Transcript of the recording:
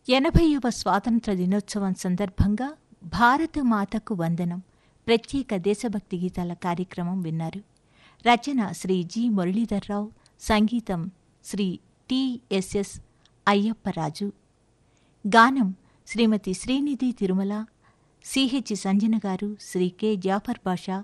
80వ స్వాతంత్ర దినోత్సవం సందర్భంగా భారతమాతకు వందనం ప్రత్యేక దేశభక్తి గీతాల కార్యక్రమం విన్నారు. రచన శ్రీ జి. మురళీధర్రావు, సంగీతం శ్రీ టి.ఎస్.ఎస్. అయ్యప్పరాజు. గానం శ్రీమతి శ్రీనిధి తిరుమల, సి.హెచ్. సంజన గారు, శ్రీ కె. జాఫర్ బాషా,